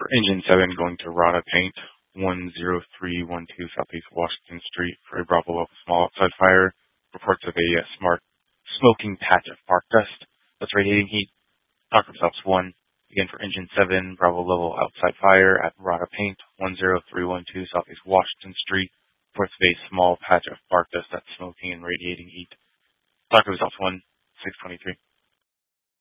For engine 7, going to Rada Paint, 10312 Southeast Washington Street for a Bravo Level small outside fire. Reports of a smart smoking patch of spark dust that's radiating heat. Stock results 1. Again, for engine 7, Bravo Level outside fire at Rada Paint, 10312 Southeast Washington Street. Reports of a small patch of spark dust that's smoking and radiating heat. Stock results 1, 623.